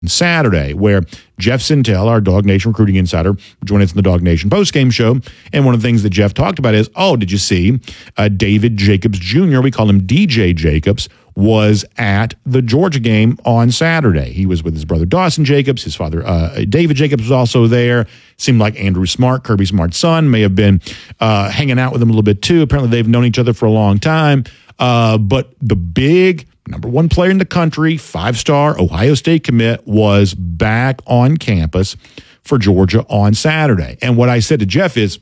Saturday, where Jeff Sintel, our Dog Nation recruiting insider, joined us in the Dog Nation postgame show. And one of the things that Jeff talked about is, did you see David Jacobs Jr., we call him DJ Jacobs, was at the Georgia game on Saturday. He was with his brother Dawson Jacobs. His father, David Jacobs, was also there. Seemed like Andrew Smart, Kirby Smart's son, may have been hanging out with him a little bit too. Apparently they've known each other for a long time. But the big number one player in the country, 5-star Ohio State commit, was back on campus for Georgia on Saturday. And what I said to Jeff is,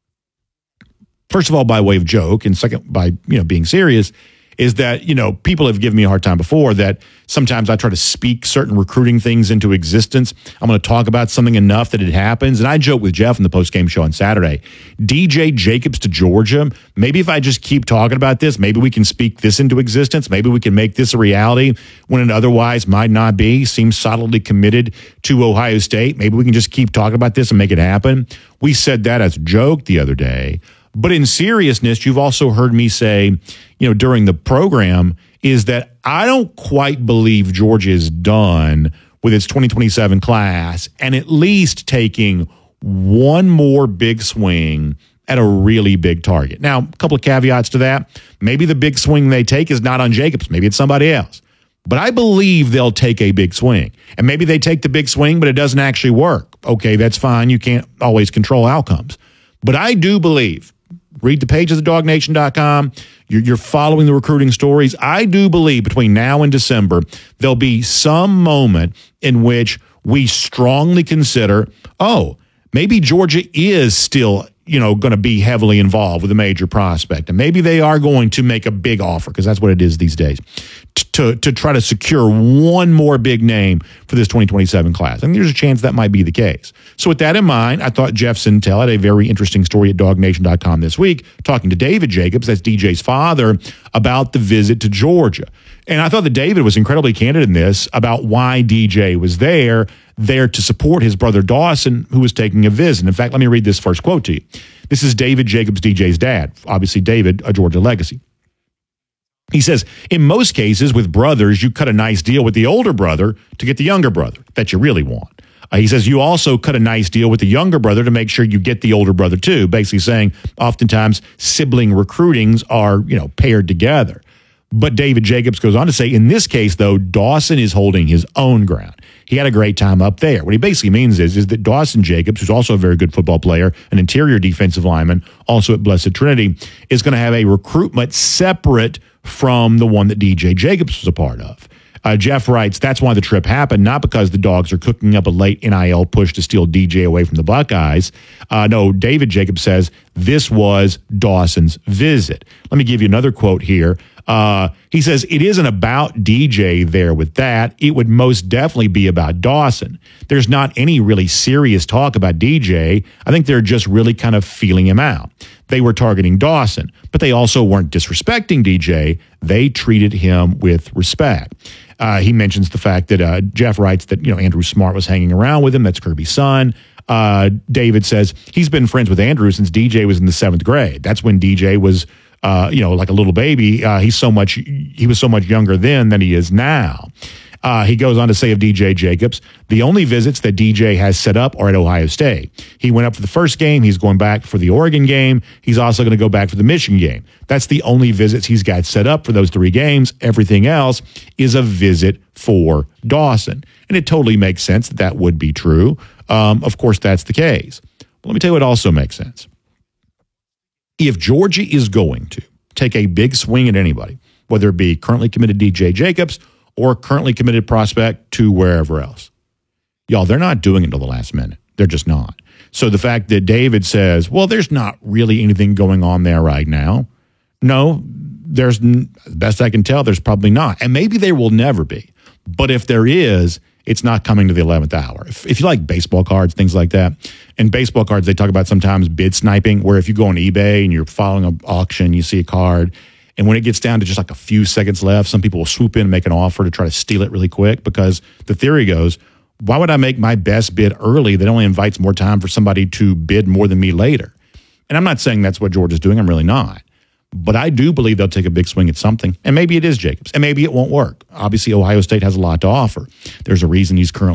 first of all, by way of joke, and second, by being serious, is that, people have given me a hard time before that sometimes I try to speak certain recruiting things into existence. I'm going to talk about something enough that it happens. And I joke with Jeff in the postgame show on Saturday, DJ Jacobs to Georgia, maybe if I just keep talking about this, maybe we can speak this into existence. Maybe we can make this a reality when it otherwise might not be. Seems solidly committed to Ohio State. Maybe we can just keep talking about this and make it happen. We said that as a joke the other day. But in seriousness, you've also heard me say, during the program, is that I don't quite believe Georgia is done with its 2027 class and at least taking one more big swing at a really big target. Now, a couple of caveats to that. Maybe the big swing they take is not on Jacobs. Maybe it's somebody else. But I believe they'll take a big swing. And maybe they take the big swing, but it doesn't actually work. Okay, that's fine. You can't always control outcomes. But I do believe, read the pages of DogNation.com. You're following the recruiting stories. I do believe between now and December, there'll be some moment in which we strongly consider, maybe Georgia is still, going to be heavily involved with a major prospect. And maybe they are going to make a big offer, because that's what it is these days, to try to secure one more big name for this 2027 class. I think there's a chance that might be the case. So with that in mind, I thought Jeff Sintel had a very interesting story at DogNation.com this week, talking to David Jacobs, that's DJ's father, about the visit to Georgia. And I thought that David was incredibly candid in this about why DJ was there to support his brother Dawson, who was taking a visit. In fact, let me read this first quote to you. This is David Jacobs, DJ's dad. Obviously, David, a Georgia legacy. He says, in most cases with brothers, you cut a nice deal with the older brother to get the younger brother that you really want. He says you also cut a nice deal with the younger brother to make sure you get the older brother too, basically saying oftentimes sibling recruitings are, paired together. But David Jacobs goes on to say, in this case, though, Dawson is holding his own ground. He had a great time up there. What he basically means is that Dawson Jacobs, who's also a very good football player, an interior defensive lineman, also at Blessed Trinity, is going to have a recruitment separate from the one that DJ Jacobs was a part of. Jeff writes, that's why the trip happened, not because the Dogs are cooking up a late NIL push to steal DJ away from the Buckeyes. No, David Jacobs says this was Dawson's visit. Let me give you another quote here. He says, it isn't about DJ there with that. It would most definitely be about Dawson. There's not any really serious talk about DJ. I think they're just really kind of feeling him out. They were targeting Dawson, but they also weren't disrespecting DJ. They treated him with respect. He mentions the fact that Jeff writes that, Andrew Smart was hanging around with him. That's Kirby's son. David says he's been friends with Andrew since DJ was in the 7th grade. That's when DJ was, like a little baby. He was so much younger then than he is now. He goes on to say of DJ Jacobs, the only visits that DJ has set up are at Ohio State. He went up for the first game. He's going back for the Oregon game. He's also going to go back for the Michigan game. That's the only visits he's got set up for those 3 games. Everything else is a visit for Dawson. And it totally makes sense that would be true. Of course, that's the case. But let me tell you what also makes sense. If Georgia is going to take a big swing at anybody, whether it be currently committed DJ Jacobs or currently committed prospect to wherever else, y'all, they're not doing it until the last minute. They're just not. So the fact that David says, well, there's not really anything going on there right now. No, there's, best I can tell, there's probably not. And maybe there will never be. But if there is, it's not coming to the 11th hour. If you like baseball cards, things like that, and baseball cards, they talk about sometimes bid sniping, where if you go on eBay and you're following an auction, you see a card, and when it gets down to just like a few seconds left, some people will swoop in and make an offer to try to steal it really quick, because the theory goes, why would I make my best bid early that only invites more time for somebody to bid more than me later? And I'm not saying that's what Georgia's doing. I'm really not. But I do believe they'll take a big swing at something. And maybe it is Jacobs. And maybe it won't work. Obviously, Ohio State has a lot to offer. There's a reason he's currently